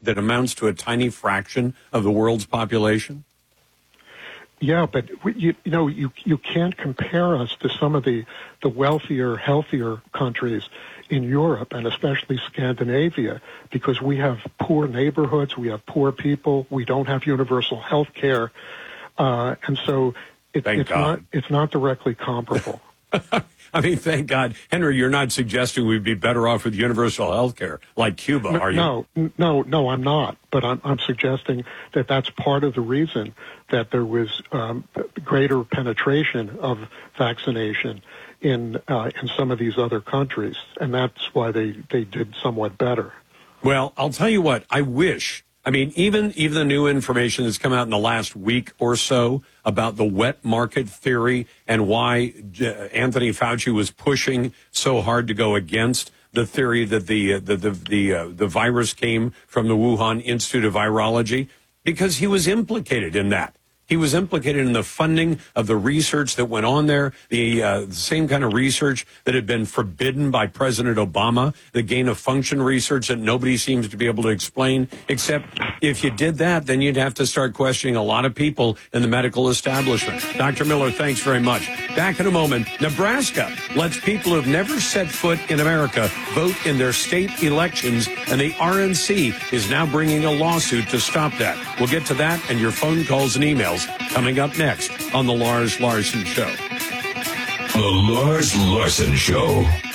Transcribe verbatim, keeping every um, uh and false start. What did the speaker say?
that amounts to a tiny fraction of the world's population? Yeah, but you, you know, you you can't compare us to some of the, the wealthier, healthier countries in Europe and especially Scandinavia, because we have poor neighborhoods, we have poor people, we don't have universal health care, uh, and so it, it's God. not it's not directly comparable. I mean, thank God. Henry, you're not suggesting we'd be better off with universal health care like Cuba, are you? No, no, no, I'm not. But I'm, I'm suggesting that that's part of the reason that there was um, greater penetration of vaccination in uh, in some of these other countries, and that's why they, they did somewhat better. Well, I'll tell you what, I wish. I mean, even even the new information that's come out in the last week or so about the wet market theory and why uh, Anthony Fauci was pushing so hard to go against the theory that the uh, the the the, uh, the virus came from the Wuhan Institute of Virology, because he was implicated in that. He was implicated in the funding of the research that went on there, the, uh, the same kind of research that had been forbidden by President Obama, the gain-of-function research that nobody seems to be able to explain, except if you did that, then you'd have to start questioning a lot of people in the medical establishment. Doctor Miller, thanks very much. Back in a moment. Nebraska lets people who've never set foot in America vote in their state elections, and the R N C is now bringing a lawsuit to stop that. We'll get to that and your phone calls and emails coming up next on The Lars Larson Show. The Lars Larson Show.